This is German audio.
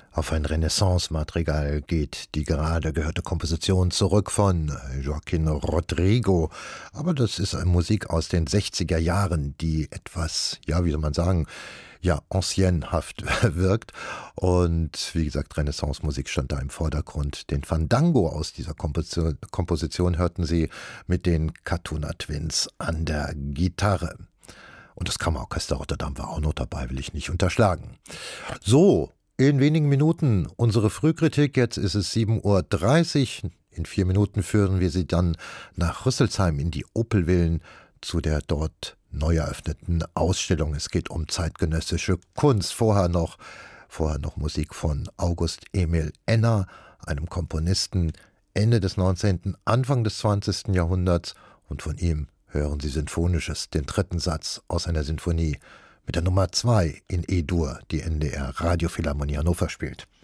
Auf ein Renaissance-Madrigal geht die gerade gehörte Komposition zurück von Joaquín Rodrigo. Aber das ist eine Musik aus den 60er Jahren, die etwas, ja, wie soll man sagen, ja, anciennehaft wirkt. Und wie gesagt, Renaissance-Musik stand da im Vordergrund. Den Fandango aus dieser Komposition hörten Sie mit den Katuna Twins an der Gitarre. Und das Kammerorchester Rotterdam war auch noch dabei, will ich nicht unterschlagen. So, in wenigen Minuten unsere Frühkritik. Jetzt ist es 7:30 Uhr. In 4 Minuten führen wir Sie dann nach Rüsselsheim in die Opelvillen zu der dort neu eröffneten Ausstellung. Es geht um zeitgenössische Kunst. Vorher noch Musik von August Emil Enna, einem Komponisten Ende des 19., Anfang des 20. Jahrhunderts. Und von ihm hören Sie Sinfonisches, den 3. Satz aus einer Sinfonie mit der Nummer 2 in E-Dur, die NDR Radiophilharmonie Hannover spielt.